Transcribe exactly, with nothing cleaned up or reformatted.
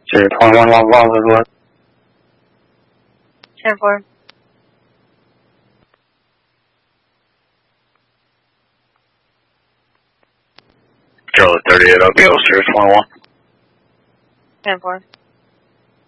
Charlie twenty-one, Los Angeles, what? ten four. Charlie thirty-eight, I'll go, Sierra twenty-one. ten four.